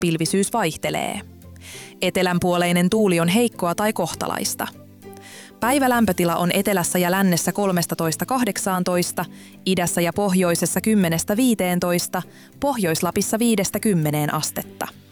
Pilvisyys vaihtelee. Etelänpuoleinen tuuli on heikkoa tai kohtalaista. Päivälämpötila on etelässä ja lännessä 13–18, idässä ja pohjoisessa 10–15, Pohjois-Lapissa 5–10 astetta.